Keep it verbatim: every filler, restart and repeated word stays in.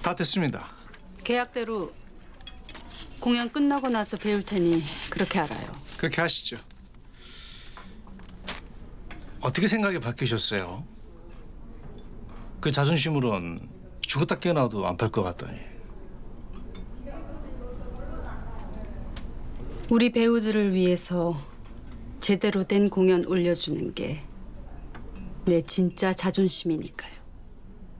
다 됐습니다. 계약대로 공연 끝나고 나서 배울 테니 그렇게 알아요. 그렇게 하시죠. 어떻게 생각이 바뀌셨어요? 그 자존심으론 죽었다 깨어나도 안 팔 것 같더니. 우리 배우들을 위해서 제대로 된 공연 올려주는 게 내 진짜 자존심이니까요.